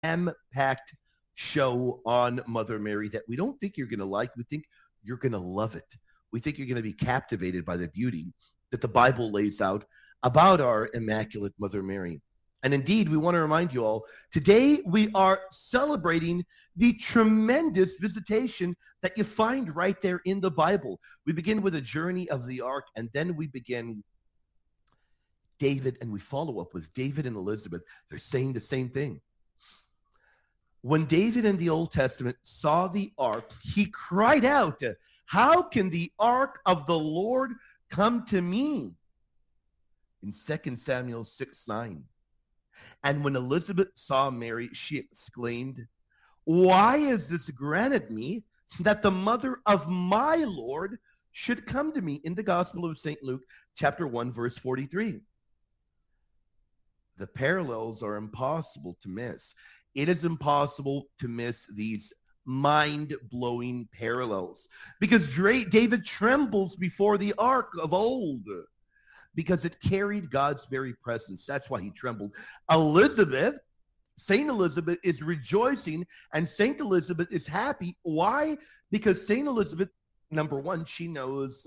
jam-packed show on Mother Mary that we don't think you're going to like. We think you're going to love it. We think you're going to be captivated by the beauty that the Bible lays out about our Immaculate Mother Mary. And indeed, we want to remind you all, today we are celebrating the tremendous visitation that you find right there in the Bible. We begin with a journey of the ark, and then we begin David, and we follow up with David and Elizabeth. They're saying the same thing. When David in the Old Testament saw the ark, he cried out, "How can the ark of the Lord come to me?" In 2 Samuel 6:9. And when Elizabeth saw Mary, she exclaimed, "Why is this granted me, that the mother of my Lord should come to me?" In the Gospel of St. Luke, chapter 1, verse 43. The parallels are impossible to miss. It is impossible to miss these mind-blowing parallels, because David trembles before the ark of old, because it carried God's very presence. That's why he trembled. Saint Elizabeth is rejoicing, and Saint Elizabeth is happy. Why? Because Saint Elizabeth, number one, she knows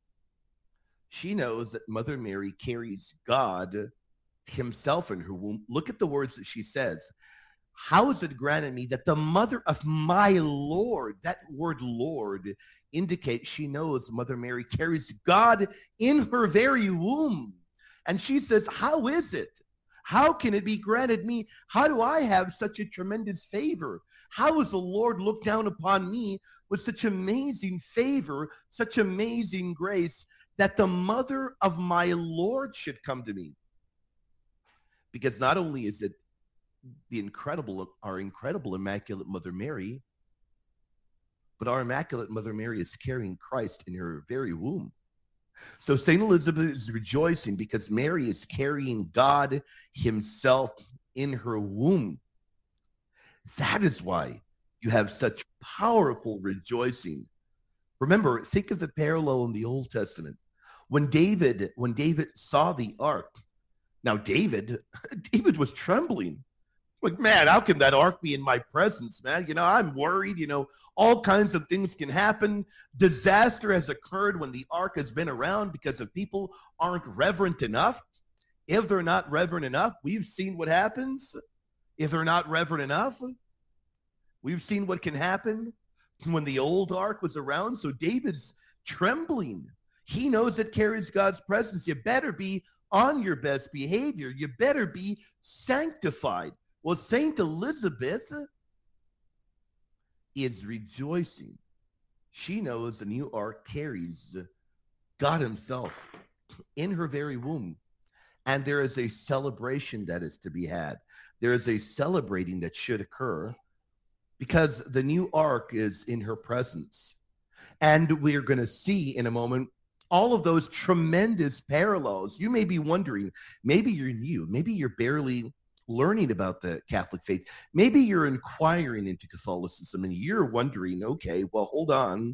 that Mother Mary carries God himself in her womb. Look at the words that she says. "How is it granted me that the mother of my Lord," that word Lord indicates she knows Mother Mary carries God in her very womb. And she says, how is it? How can it be granted me? How do I have such a tremendous favor? How does the Lord look down upon me with such amazing favor, such amazing grace, that the mother of my Lord should come to me? Because not only is it our incredible Immaculate Mother Mary, but our Immaculate Mother Mary is carrying Christ in her very womb. So St. Elizabeth is rejoicing because Mary is carrying God himself in her womb. That is why you have such powerful rejoicing. Remember, think of the parallel in the Old Testament. When David saw the ark, now David was trembling. Like, man, how can that ark be in my presence, man? I'm worried. All kinds of things can happen. Disaster has occurred when the ark has been around because if people aren't reverent enough. If they're not reverent enough, we've seen what happens. If they're not reverent enough, we've seen what can happen when the old ark was around. So David's trembling. He knows it carries God's presence. You better be on your best behavior. You better be sanctified. Well, Saint Elizabeth is rejoicing. She knows the new ark carries God himself in her very womb. And there is a celebration that is to be had. There is a celebrating that should occur because the new ark is in her presence. And we're going to see in a moment all of those tremendous parallels. You may be wondering, maybe you're new, maybe you're barely learning about the Catholic faith. Maybe you're inquiring into Catholicism and you're wondering, okay, well, hold on.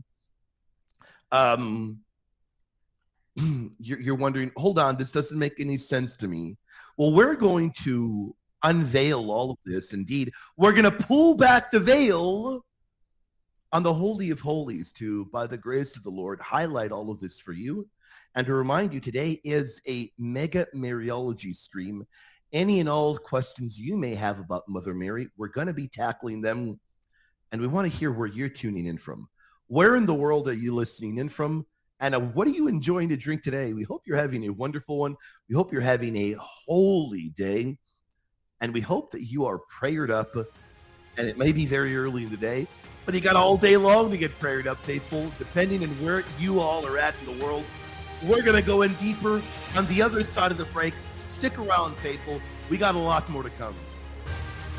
You're wondering, hold on, this doesn't make any sense to me. Well, we're going to unveil all of this. Indeed, we're going to pull back the veil on the Holy of Holies to, by the grace of the Lord, highlight all of this for you. And to remind you, today is a Mega Mariology stream. Any and all questions you may have about Mother Mary, we're going to be tackling them. And we want to hear where you're tuning in from. Where in the world are you listening in from? And what are you enjoying to drink today? We hope you're having a wonderful one. We hope you're having a holy day. And we hope that you are prayered up. And it may be very early in the day, but you got all day long to get prayered up, faithful, depending on where you all are at in the world. We're going to go in deeper on the other side of the break. Stick around, faithful. We got a lot more to come.